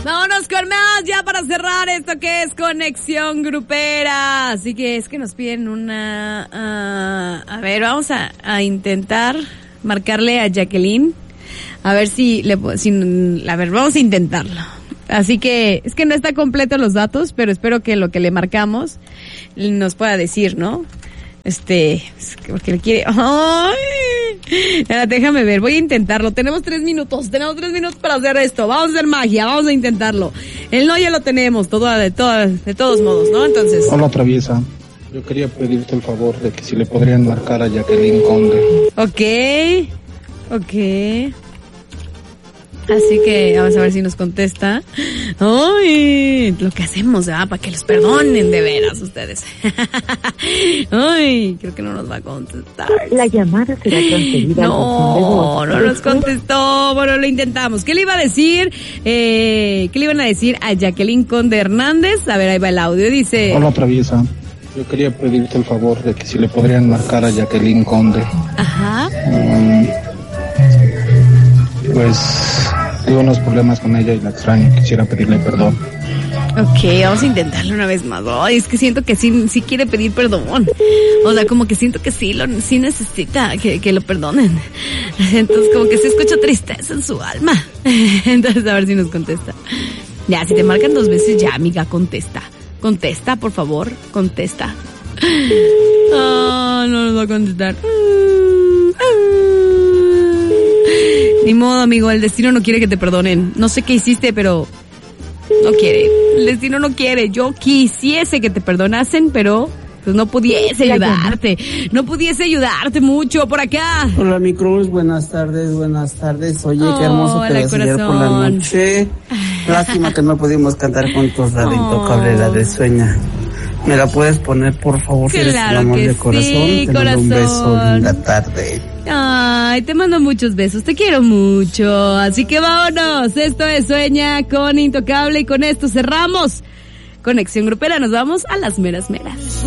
Vámonos con más ya para cerrar esto que es Conexión Grupera. Así que es que nos piden una... a ver, vamos a intentar marcarle a Jacqueline. A ver a ver, vamos a intentarlo. Así que es que no está completo los datos, pero espero que lo que le marcamos nos pueda decir, ¿no? Porque le quiere... ¡Ay! Déjame ver, voy a intentarlo. Tenemos 3 minutos para hacer esto. Vamos a hacer magia, vamos a intentarlo. El no ya lo tenemos, de todos modos, ¿no? Entonces... Hola, Traviesa. Yo quería pedirte el favor de que si le podrían marcar a Jacqueline Conde. Ok. Así que vamos a ver si nos contesta. ¡Ay! Lo que hacemos, ¿verdad? Para que los perdonen de veras ustedes. ¡Ay! Creo que no nos va a contestar. La llamada será transferida. No nos contestó. Bueno, lo intentamos. ¿Qué le iba a decir? ¿Qué le iban a decir a Jacqueline Conde Hernández? A ver, ahí va el audio. Dice... Hola, Traviesa. Yo quería pedirte el favor de que si le podrían marcar a Jacqueline Conde. Ajá. Pues... tuve unos problemas con ella y la extraño. Quisiera pedirle perdón. Ok, vamos a intentarlo una vez más. Ay, es que siento que sí quiere pedir perdón. O sea, como que siento que sí necesita que lo perdonen. Entonces, como que se escucha tristeza en su alma. Entonces, a ver si nos contesta. Ya, si te marcan 2 veces, ya, amiga, contesta. Contesta, por favor, contesta. No nos va a contestar. Ni modo, amigo, el destino no quiere que te perdonen. No sé qué hiciste, pero no quiere. El destino no quiere. Yo quisiese que te perdonasen, pero pues no pudiese ayudarte. No pudiese ayudarte mucho por acá. Hola, mi Cruz. Buenas tardes. Oye, qué hermoso te ves ayer por la noche. Lástima que no pudimos cantar juntos la de Intocable, la de Sueña. ¿Me la puedes poner, por favor? Claro, si eres el amor de corazón. Sí, te mando un beso, linda tarde. Ay, te mando muchos besos, te quiero mucho. Así que vámonos, esto es Sueña con Intocable y con esto cerramos Conexión Grupera, nos vamos a las meras.